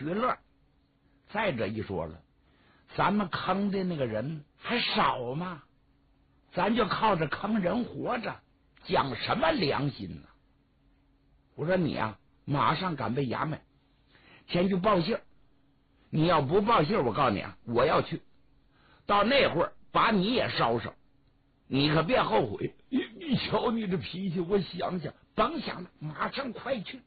取乐。再者一说了，咱们坑的那个人还少吗？咱就靠着坑人活着，讲什么良心呢？我说你啊，马上赶奔衙门前去报信。你要不报信，我告诉你啊，我要去，到那会儿把你也烧烧，你可别后悔。你瞧你这脾气，我想想，甭想了，马上快去。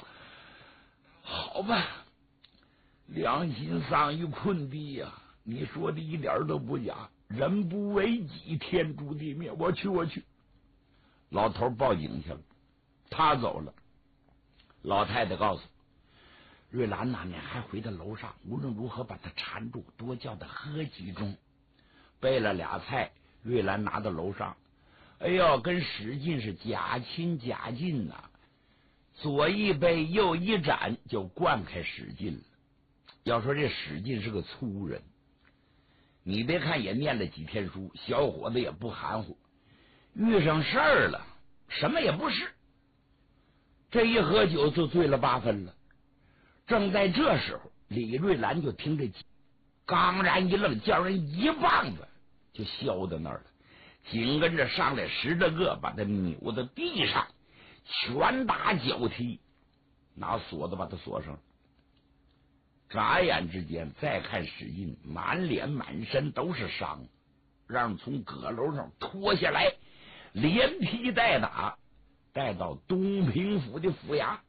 好吧，良心丧于困地呀，你说的一点都不假。人不为己，天诛地灭。我去。老头报警去了，他走了。老太太告诉瑞兰呐，你还回到楼上，无论如何把他缠住，多叫他喝几盅。备了俩菜，瑞兰拿到楼上，哎呦，跟史进是假亲假近呐，左一杯右一盏就灌开史进了。要说这史进是个粗人，你别看也念了几天书，小伙子也不含糊，遇上事儿了什么也不是。这一喝酒就醉了8分了。正在这时候，李瑞兰就听这刚然一愣，叫人一棒子就削到那儿了，紧跟着上来10多个，把他扭到地上，拳打脚踢，拿锁子把他锁上。眨眼之间，再看史进满脸满身都是伤，让人从阁楼上拖下来，连踢带打，带到东平府的府衙。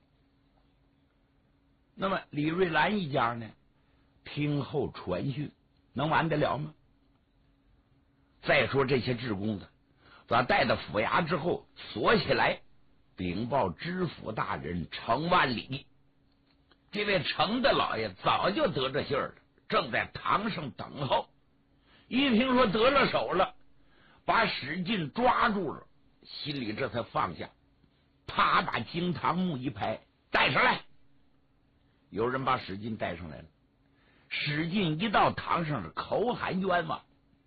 那么李瑞兰一家呢，听候传讯，能完得了吗？再说这些职工的，把带到府衙之后锁起来，禀报知府大人程万里。这位程大老爷早就得这信儿了，正在堂上等候。一听说得了手了，把史进抓住了，心里这才放下，啪把惊堂木一拍，带上来。有人把史进带上来了。史进一到堂上是口喊冤枉。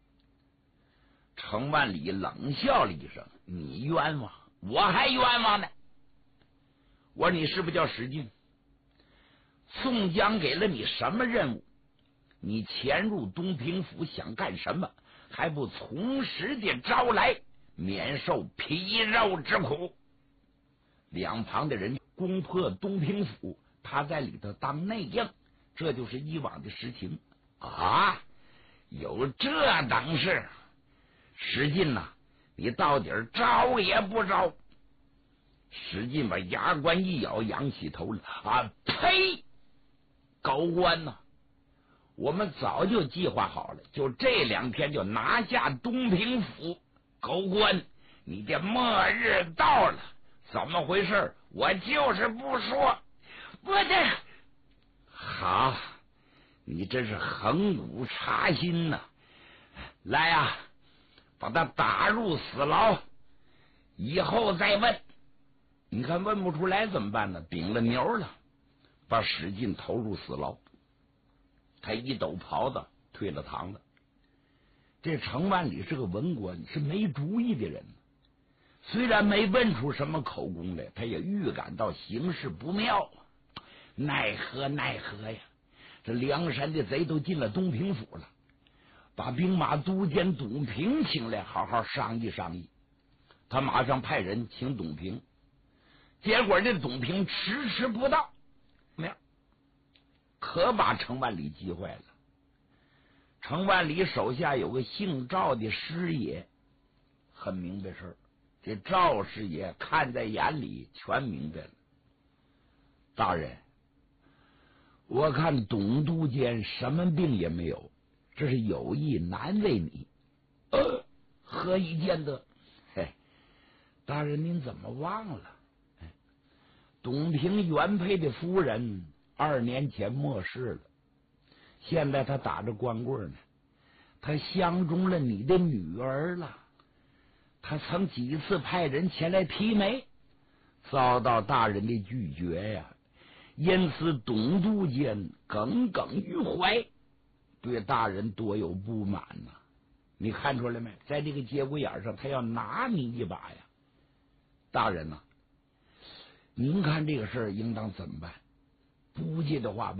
程万里冷笑了一声：“你冤枉，我还冤枉呢。”我说：“你是不是叫史进？宋江给了你什么任务？你潜入东平府想干什么？还不从实的招来，免受皮肉之苦？”两旁的人攻破东平府，他在里头当内应，这就是以往的实情啊！有这等事，史进呐，你到底招也不招？史进把牙关一咬，仰起头来啊！呸！狗官呐，我们早就计划好了，就这2天就拿下东平府。狗官，你的末日到了，怎么回事？我就是不说。不对，好，你真是横骨插心呐！来呀，把他打入死牢，以后再问。你看问不出来怎么办呢？顶了牛了，把史进投入死牢。他一抖袍子退了堂了。这程万里是个文官，是没主意的人，虽然没问出什么口供来，他也预感到形势不妙啊。奈何呀，这梁山的贼都进了东平府了，把兵马都监董平请来好好商议商议。他马上派人请董平，结果这董平迟不到，没有，可把程万里急坏了。程万里手下有个姓赵的师爷，很明白事儿，这赵师爷看在眼里，全明白了。大人，我看董督监什么病也没有，这是有意难为你。何以见得？嘿，大人您怎么忘了？董平原配的夫人2年前没世了，现在他打着光棍呢，他相中了你的女儿了。他曾几次派人前来提媒，遭到大人的拒绝呀，因此董督监耿耿于怀，对大人多有不满呐。你看出来没？在这个节骨眼上，他要拿你一把呀。大人呐，您看这个事儿应当怎么办？不济的话